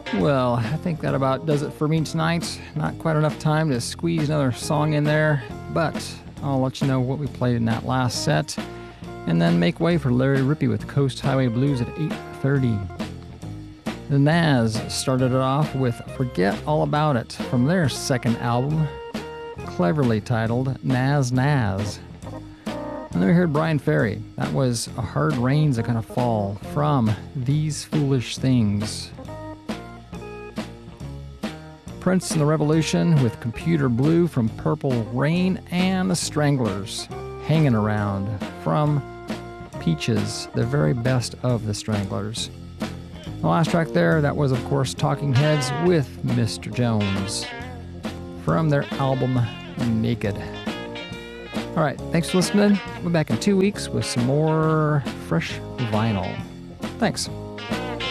Well, I think that about does it for me tonight. Not quite enough time to squeeze another song in there, but I'll let you know what we played in that last set, and then make way for Larry Rippey with Coast Highway Blues at 8:30. The Nazz started it off with Forget All About It from their second album, cleverly titled Nazz Nazz. And then we heard Brian Ferry. That was A Hard Rain's a Gonna Fall from These Foolish Things. Prince and the Revolution with Computer Blue from Purple Rain, and the Stranglers, Hanging Around from Peaches, the very best of the Stranglers. The last track there, that was of course Talking Heads with Mr. Jones from their album Naked. All right, thanks for listening. We'll be back in 2 weeks with some more fresh vinyl. Thanks.